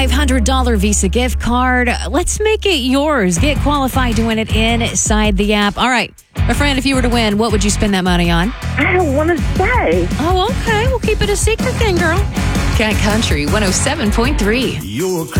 $500 Visa gift card. Let's make it yours. Get qualified to win it inside the app. All right, my friend, if you were to win, what would you spend that money on? I don't want to say. Oh, okay. We'll keep it a secret then, girl. Cat Country 107.3. You're